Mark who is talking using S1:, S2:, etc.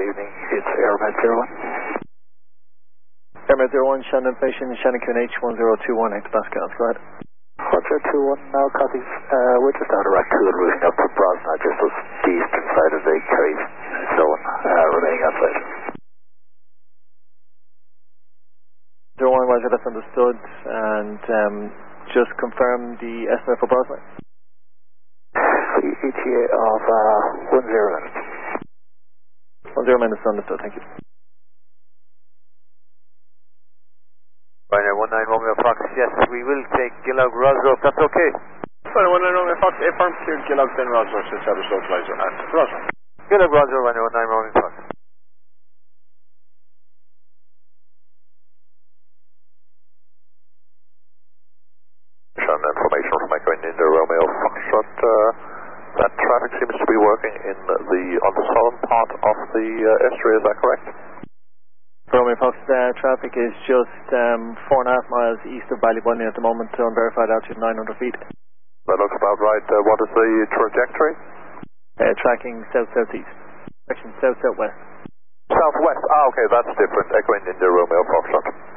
S1: evening. It's AirMed 01.
S2: AirMed 01, Shannon Inflation, Shannon QNH 1021 hectopascals, go ahead.
S1: 1021 now copies. We're just out of Raccoon moving up to Brosna, just to the eastern side of the Kerry zone, remaining outside.
S2: 01, Roger, that's understood, and just confirm the estimate for Brosna.
S1: ETA of 10 minutes.
S2: 10 minutes understood, thank you.
S3: Ryanair 19 Romeo Fox, yes, we will take Gillag Roswell, that's okay.
S4: Ryanair 19 Romeo Fox, affirm clear Gillag 10 Roswell, should have a localizer at Roswell.
S3: Gillag Roswell, Ryanair 19 Romeo Fox.
S5: Information from Echo India Romeo Foxtrot. That traffic seems to be working on the southern part of the estuary, is that correct?
S2: Romeo Fox, traffic is just 4.5 miles east of Ballybunny at the moment, unverified altitude 900 feet.
S5: That looks about right. What is the trajectory?
S2: Tracking south-southeast. Direction south-southwest.
S5: Southwest, okay, that's different. Echo India Romeo Foxtrot.